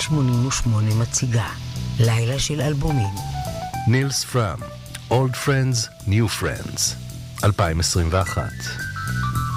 כאן 88 מציגה לילה של אלבומים. נילס פרם, Old Friends, New Friends, 2021.